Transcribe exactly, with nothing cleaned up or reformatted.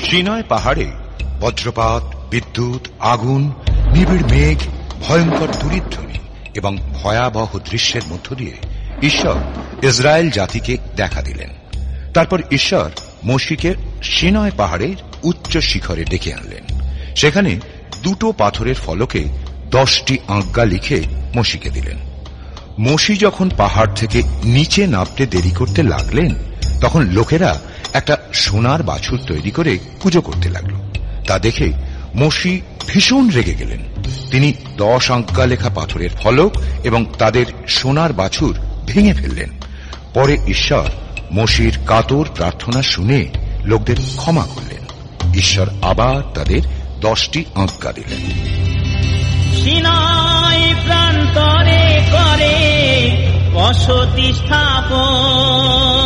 Sinai পাহাড়ে বজ্রপাত, বিদ্যুৎ, আগুন, নিবিড় মেঘ, ভয়ঙ্কর তুরিধ্বনি এবং ভয়াবহ দৃশ্যের মধ্য দিয়ে ঈশ্বর ইসরায়েল জাতিকে দেখা দিলেন। তারপর ঈশ্বর মোশিকে সিনাই পাহাড়ের উচ্চ শিখরে ডেকে আনলেন। সেখানে দুটো পাথরের ফলকে দশটি আজ্ঞা লিখে মোশিকে দিলেন। মোশি যখন পাহাড় থেকে নিচে নামতে দেরি করতে লাগলেন, তখন লোকেরা একটা সোনার বাছুর তৈরি করে পুজো করতে লাগল। তা দেখে মোশি ভীষণ রেগে গেলেন। তিনি দশ আজ্ঞা লেখা পাথরের ফলক এবং তাদের সোনার বাছুর ভেঙে ফেললেন। পরে ঈশ্বর মোশির কাতর প্রার্থনা শুনে লোকদের ক্ষমা করলেন। ঈশ্বর আবার তাদের দশটি আজ্ঞা দিলেন। সিনাই প্রান্তরে করে বসতি স্থাপন,